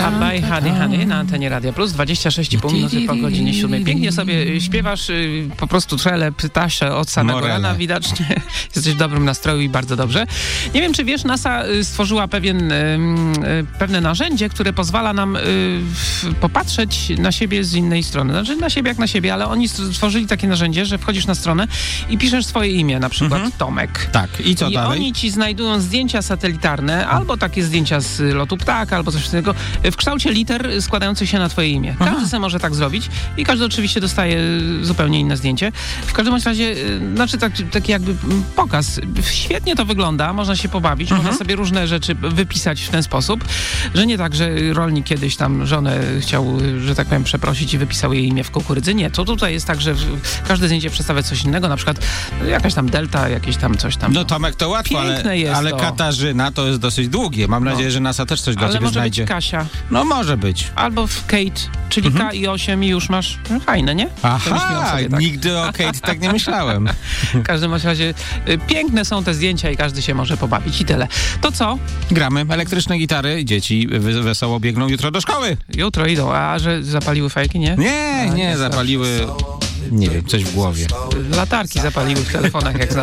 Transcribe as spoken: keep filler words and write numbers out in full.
Abba i Honey Honey na antenie Radia Plus, dwadzieścia sześć i pół minuty po godzinie siódmej. Pięknie sobie śpiewasz, y, po prostu trele, pytasze od samego Morele. rana. Widocznie jesteś w dobrym nastroju i bardzo dobrze. Nie wiem, czy wiesz, NASA y, stworzyła pewien, y, y, pewne narzędzie, które pozwala nam y, w, popatrzeć na siebie z innej strony. Znaczy na siebie jak na siebie, ale oni stworzyli takie narzędzie, że wchodzisz na stronę i piszesz swoje imię, na przykład Mhm. Tomek. Tak, i co I dalej? oni ci znajdują zdjęcia satelitarne, albo takie zdjęcia z lotu ptaka, albo coś takiego, w kształcie liter składających się na twoje imię. Każdy Aha. sobie może tak zrobić i każdy oczywiście dostaje zupełnie inne zdjęcie. W każdym bądź razie, y, znaczy tak, taki jakby mm, pokaz. Świetnie to wygląda, można się pobawić, Mhm. można sobie różne rzeczy wypisać w ten sposób, że nie tak, że rolnik kiedyś tam żonę chciał, że tak powiem, przeprosić i wypisał jej imię w kukurydzy. Nie, to tutaj jest tak, że w- każde zdjęcie przedstawia coś innego, na przykład jakaś tam delta, jakieś tam coś tam. No Tomek to łatwo, ale, Piękne jest ale to. Katarzyna to jest dosyć długie. Mam No. nadzieję, że NASA też coś dla Ale ciebie może znajdzie. być Kasia. No może być. Albo w Kate, czyli Mhm. K i osiem i już masz no, fajne, nie? Wymyśliłam Aha, sobie tak. nigdy o Kate tak nie myślałem. W każdym razie y, piękne są te zdjęcia i każdy się może pobawić i tyle. To co? Gramy elektryczne gitary, dzieci wy- wesoło biegną jutro do szkoły. Jutro idą, a że zapaliły fajki, nie? Nie, A, nie, nie, zapaliły, nie wiem, coś w głowie. Latarki zapaliły w telefonach, jak